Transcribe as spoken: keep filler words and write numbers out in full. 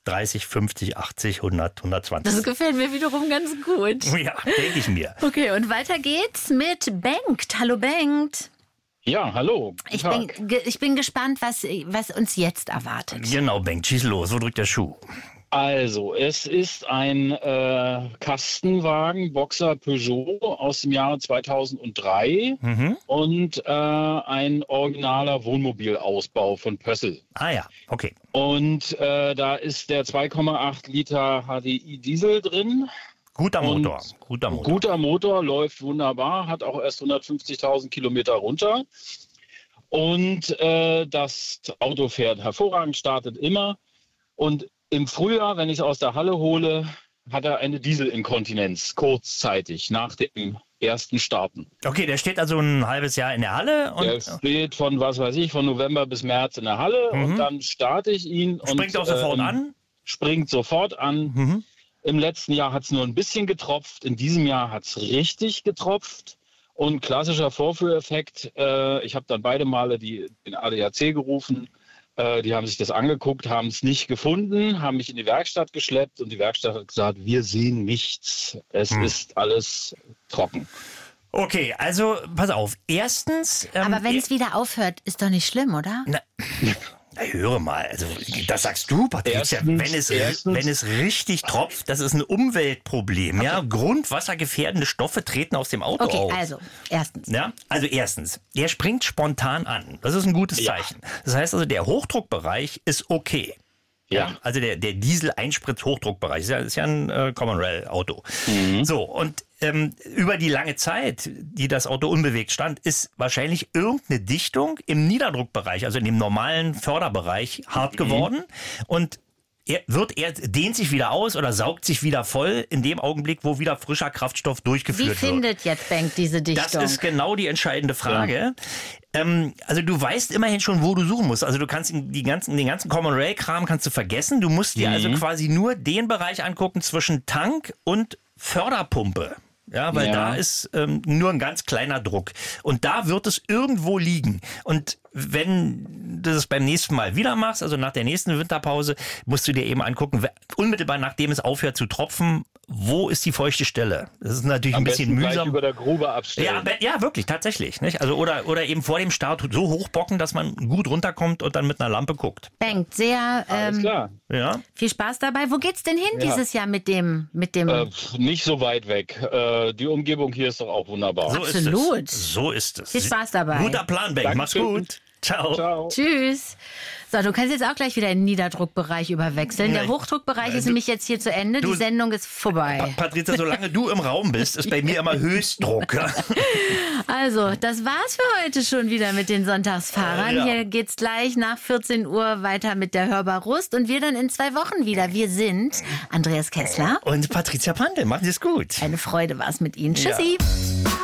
dreißig, fünfzig, achtzig, hundert, hundertzwanzig. Das gefällt mir wiederum ganz gut. Ja, denke ich mir. Okay, und weiter geht's mit Bengt. Hallo Bengt. Ja, hallo. Ich bin, ge- ich bin gespannt, was, was uns jetzt erwartet. Genau, Bengt, schieß los. Wo drückt der Schuh? Also, es ist ein äh, Kastenwagen, Boxer Peugeot aus dem Jahre zweitausenddrei Mhm. und äh, ein originaler Wohnmobilausbau von Pössl. Ah ja, okay. Und äh, da ist der zwei Komma acht Liter H D I Diesel drin. Guter Und Motor. Guter Motor. Guter Motor, läuft wunderbar, hat auch erst hundertfünfzigtausend Kilometer runter. Und äh, das Auto fährt hervorragend, startet immer. Und im Frühjahr, wenn ich es aus der Halle hole, hat er eine Dieselinkontinenz, kurzzeitig, nach dem ersten Starten. Okay, der steht also ein halbes Jahr in der Halle und Der steht von, was weiß ich, von November bis März in der Halle. Mhm. Und dann starte ich ihn. springt und, auch sofort ähm, an. Springt sofort an. Mhm. Im letzten Jahr hat es nur ein bisschen getropft. In diesem Jahr hat es richtig getropft. Und klassischer Vorführeffekt, äh, ich habe dann beide Male die, den A D A C gerufen. Äh, die haben sich das angeguckt, haben es nicht gefunden, haben mich in die Werkstatt geschleppt und die Werkstatt hat gesagt, wir sehen nichts. Es Hm. ist alles trocken. Okay, also pass auf. Erstens... Ähm, Aber wenn es wieder aufhört, ist doch nicht schlimm, oder? Na, na, höre mal, also das sagst du, Patricia, Erstens- wenn es, erstens- wenn es richtig tropft, das ist ein Umweltproblem. Ja? Grundwassergefährdende Stoffe treten aus dem Auto Okay, auf. also, erstens. Ja, also erstens, der springt spontan an. Das ist ein gutes Ja. Zeichen. Das heißt also, der Hochdruckbereich ist okay. Ja. Also der, der Diesel-Einspritz-Hochdruckbereich ist ja, ist ja ein äh, Common Rail-Auto. Mhm. So, und ähm, über die lange Zeit, die das Auto unbewegt stand, ist wahrscheinlich irgendeine Dichtung im Niederdruckbereich, also in dem normalen Förderbereich, hart geworden. Und er wird er dehnt sich wieder aus oder saugt sich wieder voll in dem Augenblick, wo wieder frischer Kraftstoff Wie durchgeführt wird. findet jetzt Bengt diese Dichtung? Das ist genau die entscheidende Frage. Ähm, also du weißt immerhin schon, wo du suchen musst. Also du kannst die ganzen, den ganzen Common Rail Kram kannst du vergessen. Du musst dir also quasi nur den Bereich angucken zwischen Tank und Förderpumpe. Ja, weil Ja. da ist ähm, nur ein ganz kleiner Druck. Und da wird es irgendwo liegen. Und wenn du das beim nächsten Mal wieder machst, also nach der nächsten Winterpause, musst du dir eben angucken, wer- unmittelbar nachdem es aufhört zu tropfen, wo ist die feuchte Stelle? Das ist natürlich Am ein bisschen besten gleich mühsam. über der Grube abstellen. Ja, be- ja, wirklich, tatsächlich. Nicht? Also oder, oder eben vor dem Start so hochbocken, dass man gut runterkommt und dann mit einer Lampe guckt. Bengt, sehr Alles ähm, klar. Ja. viel Spaß dabei. Wo geht's denn hin Ja. dieses Jahr mit dem, mit dem Äh, pf, nicht so weit weg. Äh, die Umgebung hier ist doch auch wunderbar. So Absolut. ist es. So ist es. Viel Spaß dabei. Guter Plan, Bengt. Mach's Dankeschön. gut. Ciao. Ciao. Tschüss. So, du kannst jetzt auch gleich wieder in den Niederdruckbereich überwechseln. Der Nein. Hochdruckbereich ist Du- nämlich jetzt hier zu Ende. du- Die Sendung ist vorbei. Patricia, solange du im Raum bist, ist bei mir immer Höchstdruck. Also, das war's für heute schon wieder mit den Sonntagsfahrern. Äh, ja. Hier geht's gleich nach vierzehn Uhr weiter mit der Hörbar Rust und wir dann in zwei Wochen wieder. Wir sind Andreas Kessler. Und Patricia Pandel, machen Sie es gut. Eine Freude war's mit Ihnen. Tschüssi.